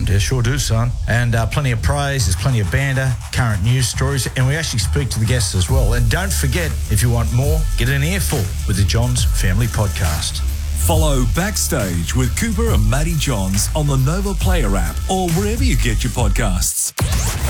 Yeah, sure do, son. And plenty of praise, there's plenty of banter, current news stories, and we actually speak to the guests as well. And don't forget, if you want more, get an earful with the Johns Family Podcast. Follow Backstage with Cooper and Matty Johns on the Nova Player app or wherever you get your podcasts.